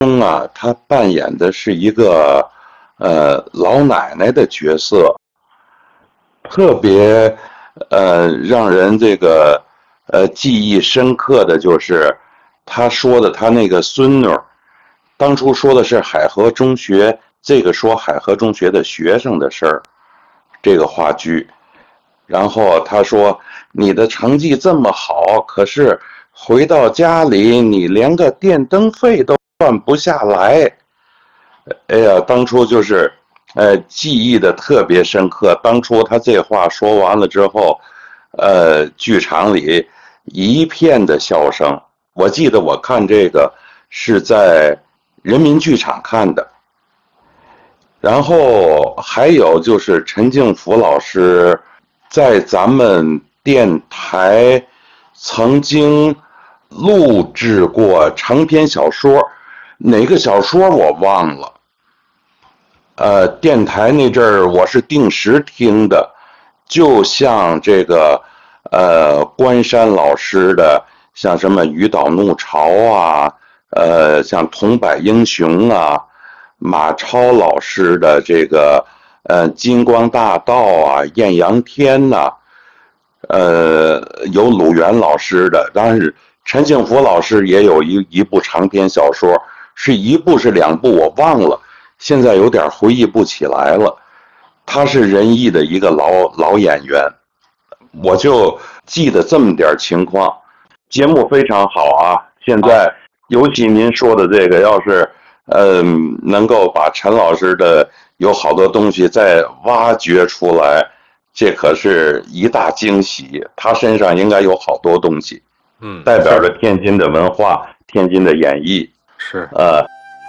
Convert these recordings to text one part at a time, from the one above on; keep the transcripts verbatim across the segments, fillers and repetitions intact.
中啊，他扮演的是一个呃老奶奶的角色，特别呃让人这个呃记忆深刻的就是他说的他那个孙女，当初说的是海河中学，这个说海河中学的学生的事儿，这个话剧。然后他说你的成绩这么好，可是回到家里你连个电灯费都赚不下来。哎呀，当初就是呃记忆的特别深刻。当初他这话说完了之后，呃剧场里一片的笑声。我记得我看这个是在人民剧场看的。然后还有就是陈静福老师在咱们电台曾经录制过长篇小说，哪个小说我忘了。呃，电台那阵儿我是定时听的，就像这个呃关山老师的，像什么渔岛怒潮啊，呃，像桐柏英雄啊，马超老师的这个呃金光大道啊，艳阳天呐、啊，呃，有鲁源老师的，当然是陈庆福老师也有一一部长篇小说，是一部是两部我忘了。现在有点回忆不起来了。他是仁义的一个老老演员，我就记得这么点情况。节目非常好啊，现在尤其您说的这个，要是嗯、呃、能够把陈老师的有好多东西再挖掘出来，这可是一大惊喜。他身上应该有好多东西， 嗯， 代表着天津的文化，天津的演艺。 是呃。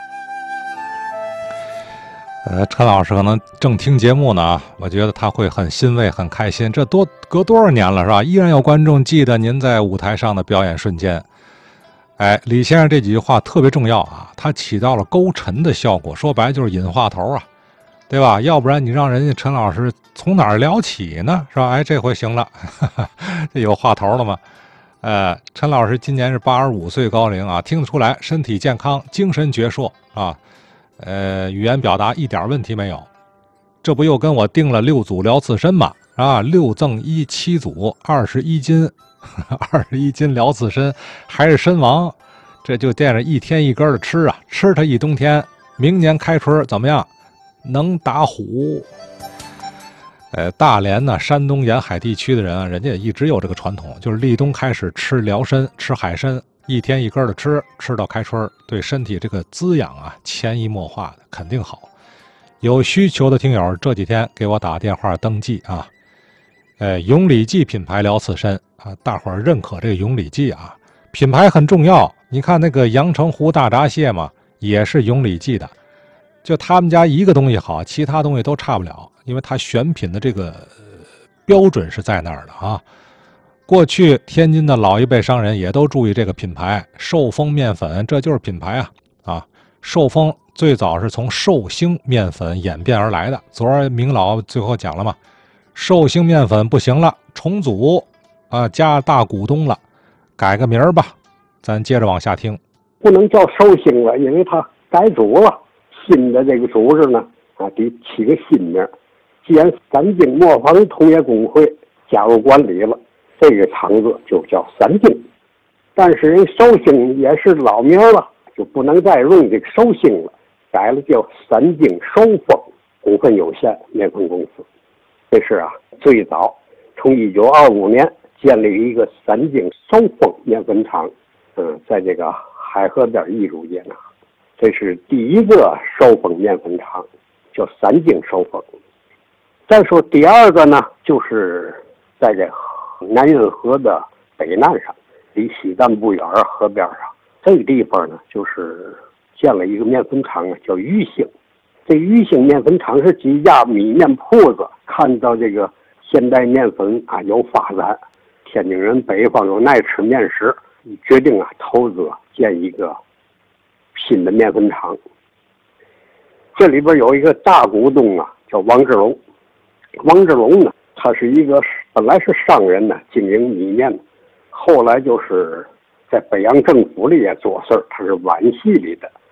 呃，陈老师可能正听节目呢，我觉得他会很欣慰、很开心。这多隔多少年了，是吧？依然有观众记得您在舞台上的表演瞬间。哎，李先生这几句话特别重要啊，他起到了勾陈的效果，说白了就是引话头啊，对吧？要不然你让人家陈老师从哪儿聊起呢，是吧？哎，这回行了，哈哈，这有话头了吗？呃，陈老师今年是八十五岁高龄啊，听得出来身体健康，精神矍铄啊。呃，语言表达一点问题没有，这不又跟我定了六组聊刺身嘛？啊，六赠一七组，二十一斤，二十一斤聊刺身，还是身王，这就惦着一天一根的吃啊，吃它一冬天，明年开春怎么样？能打虎。呃，大连呢，山东沿海地区的人啊，人家也一直有这个传统，就是立冬开始吃辽参，吃海参。一天一根的吃，吃到开春，对身体这个滋养啊，潜移默化的肯定好。有需求的听友这几天给我打电话登记啊。呃，永礼记品牌聊刺身啊，大伙儿认可这个永礼记啊，品牌很重要。你看那个阳澄湖大闸蟹嘛，也是永礼记的。就他们家一个东西好，其他东西都差不了，因为他选品的这个、呃、标准是在那儿的啊。过去天津的老一辈商人也都注意这个品牌，寿丰面粉，这就是品牌啊啊！寿丰最早是从寿星面粉演变而来的。昨儿明老最后讲了嘛，寿星面粉不行了，重组啊，加大股东了，改个名儿吧。咱接着往下听。 不能叫寿星了，因为他改组了，新的这个组织呢啊，得起个新名。既然三京磨坊同业工会加入管理了，这个厂子就叫三京，但是人寿星也是老名了，就不能再用这个寿星了，改了叫三京寿丰股份有限面粉公司。这是啊，最早从一九二五年建立一个三京寿丰面粉厂，嗯，在这个海河边艺术街呢，这是第一个寿丰面粉厂，叫三京寿丰。再说第二个呢，就是在这南运河的北岸上，离西站不远，河边上这个地方呢，就是建了一个面粉厂，叫裕兴。这裕兴面粉厂是几家米面铺子看到这个现代面粉啊有发展，天津人北方有爱吃面食，决定啊投资建一个新的面粉厂。这里边有一个大股东啊，叫王志龙。王志龙呢，他是一个本来是商人呢，经营米面，后来就是在北洋政府里也做事儿，他是皖系里的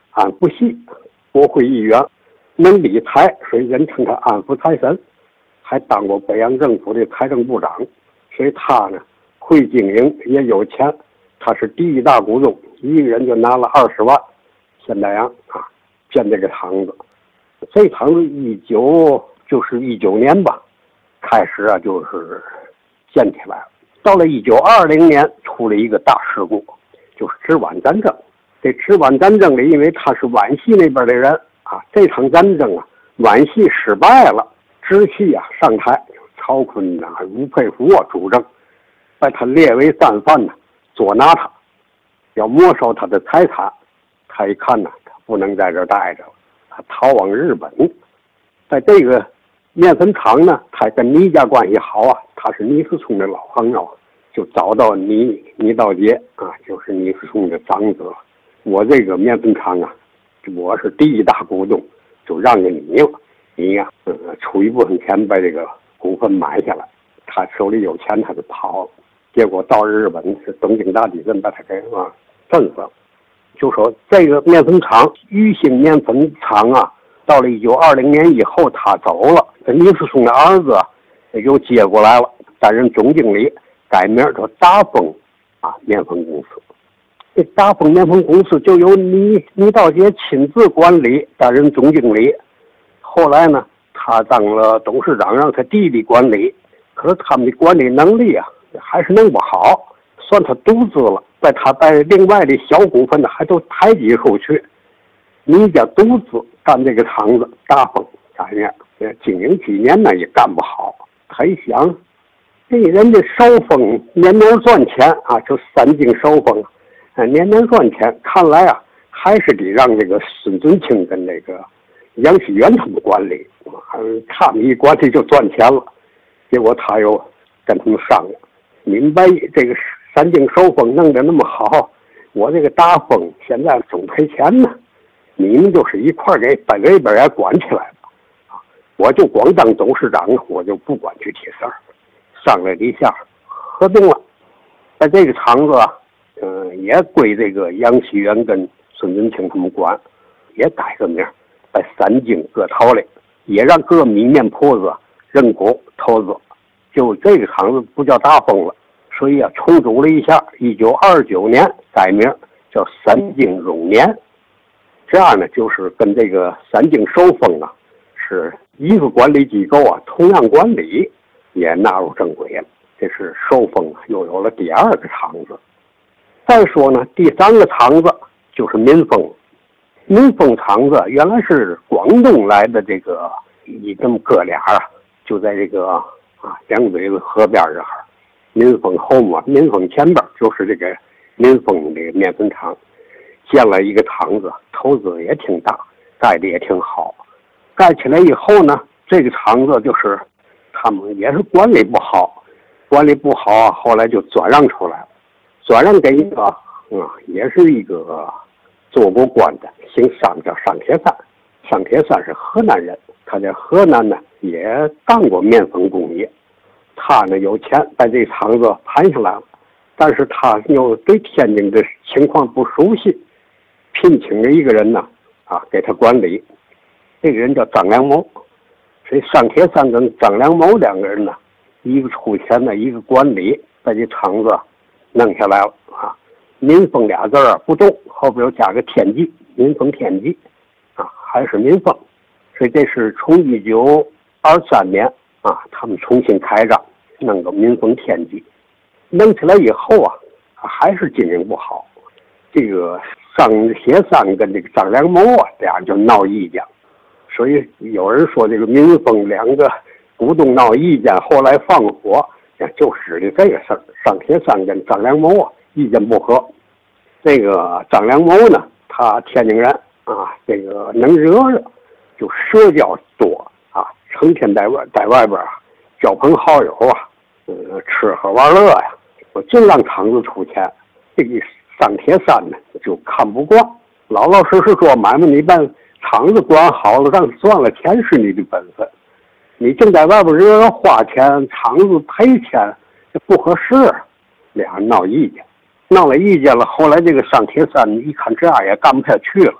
安福系，国会议员，能理财，所以人称他安福财神，还当过北洋政府的财政部长，所以他呢会经营，也有钱，他是第一大股东，一个人就拿了二十万，现代洋啊建这个厂子，这厂子一九就是一九年吧，开始啊就是建起来了。到了一九二零年，出了一个大事故，就是直皖战争。这直皖战争里，因为他是皖系那边的人啊，这场战争啊，皖系失败了，直系啊上台，曹锟啊、吴佩孚啊主政，把他列为战犯呢，捉拿他，要没收他的财产。他一看呢，他不能在这儿待着了，他逃往日本。在这个面粉厂呢，他跟倪家关系好啊，他是倪世聪的老朋友，就找到倪倪道杰啊，就是倪世聪的长子。我这个面粉厂啊，我是第一大股东，就让给你了。你呀、啊，呃，出一部分钱把这个股份买下来。他手里有钱，他就跑了。结果到日本是东京大地震，把他给啊震死了。就说这个面粉厂，裕兴面粉厂啊，到了一九二零年以后，他走了，这倪世聪的儿子也又接过来了，担任总经理，改名叫达丰啊面粉公司。这达丰面粉公司就由倪倪道杰亲自管理，担任总经理。后来呢，他当了董事长，让他弟弟管理。可是他们的管理能力啊，还是弄不好，算他独资了。在他把另外的小股份呢，还都抬举出去。倪家独资干这个厂子，达丰改名，经营几年呢也干不好。他一想，这人家收风年年赚钱啊，就三京收风。年年赚钱，看来啊，还是得让这个孙敦清跟那个杨希元他们管理，他们一管理就赚钱了。结果他又跟他们商量，明白这个三京收风弄得那么好，我这个达丰现在总赔钱呢，你们就是一块给把这边也管起来吧，啊，我就光当董事长，我就不管具体事儿。商量一下，合并了，在这个厂子啊。嗯，也归这个杨希元跟孙敦清他们管，也改个名，在三京各投了，也让各米面铺子认股投资，就这个厂子不叫达丰了，所以啊，重组了一下，一九二九年改名叫三京荣年，这样呢，就是跟这个三京收风啊是一个管理机构啊，同样管理也纳入正轨了，这是收风啊，又有了第二个厂子。再说呢，第三个厂子就是民丰。民丰厂子原来是广东来的，这个一这么哥俩啊，就在这个啊两嘴子河边这儿。民丰后面，民丰前边就是这个民丰这个面粉厂，建了一个厂子，投资也挺大，盖的也挺好。盖起来以后呢，这个厂子就是他们也是管理不好，管理不好啊，后来就转让出来了。转让给一个啊、嗯，也是一个做过官的，姓商，叫商铁山。商铁山是河南人，他在河南呢也干过面粉工业。他呢有钱，把这厂子盘下来了，但是他又对天津的情况不熟悉，聘请了一个人呢啊给他管理。这个人叫张良谋。所以商铁山跟张良谋两个人呢，一个出钱呢，一个管理，把这厂子弄下来了啊，民丰俩字儿不动，后边又加个天际，民丰天际啊，还是民丰。所以这是从一九二三年啊，他们重新开张，弄个民丰天际。弄起来以后啊，还是经营不好。这个商铁山跟这个张良谋啊，俩人就闹意见。所以有人说这个民丰两个股东闹意见，后来放火。就指的这个事儿，商铁山跟张良谋啊意见不合。这个张良谋呢，他天津人啊，这个能惹惹，就社交多啊，成天在外在外边啊交朋好友啊，呃，吃喝玩乐呀，我净让厂子出钱。这个商铁山呢就看不惯，老老实实做买卖，你把厂子管好了，让赚了钱是你的本分。你正在外边惹人花钱，厂子赔钱，这不合适。俩人闹意见，闹了意见了。后来这个商铁山一看这样也干不下去了，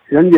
人家